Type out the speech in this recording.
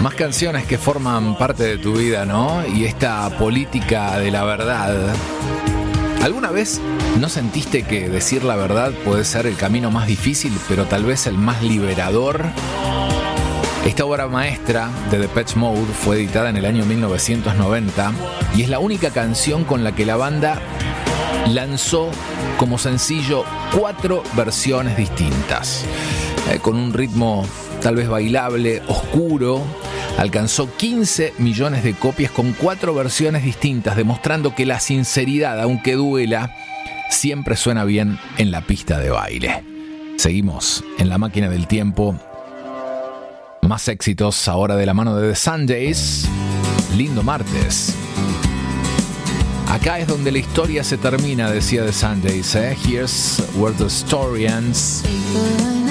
Más canciones que forman parte de tu vida, ¿no? Y esta política de la verdad. ¿Alguna vez no sentiste que decir la verdad puede ser el camino más difícil, pero tal vez el más liberador? Esta obra maestra de Depeche Mode fue editada en el año 1990 y es la única canción con la que la banda lanzó como sencillo 4 versiones distintas. Con un ritmo tal vez bailable, oscuro, alcanzó 15 millones de copias con 4 versiones distintas, demostrando que la sinceridad, aunque duela, siempre suena bien en la pista de baile. Seguimos en la máquina del tiempo. Más éxitos ahora de la mano de The Sundays. Lindo martes. Acá es donde la historia se termina, decía The Sundays. Here's where the story ends.